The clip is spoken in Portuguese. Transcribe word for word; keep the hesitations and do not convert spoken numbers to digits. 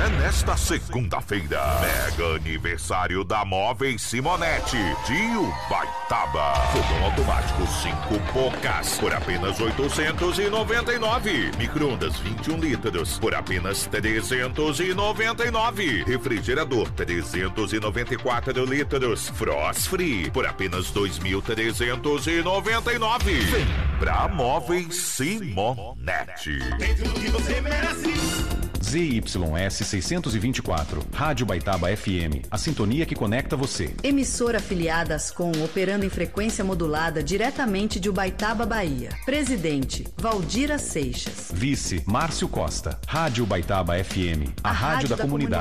É nesta segunda-feira, mega aniversário da Móveis Simonetti de Ubaitaba. Fogão automático cinco bocas por apenas oitocentos e noventa e nove. Micro-ondas vinte e um litros por apenas trezentos e noventa e nove. Refrigerador trezentos e noventa e quatro litros Frost Free por apenas dois mil trezentos e noventa e nove. Vem pra Móveis Simonetti. Tem tudo que você merece. Z Y S seiscentos e vinte e quatro, Rádio Ubaitaba F M, a sintonia que conecta você. Emissora afiliada Ascom, operando em frequência modulada diretamente de Ubaitaba, Bahia. Presidente, Valdira Seixas. Vice, Márcio Costa. Rádio Ubaitaba F M, a, a rádio, rádio da, da comunidade.